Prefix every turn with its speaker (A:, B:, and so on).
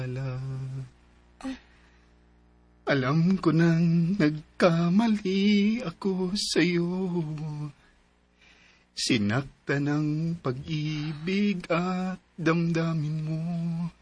A: Alam ko nang nagkamali ako sa'yo. Sinaktan ng pag-ibig at damdamin mo.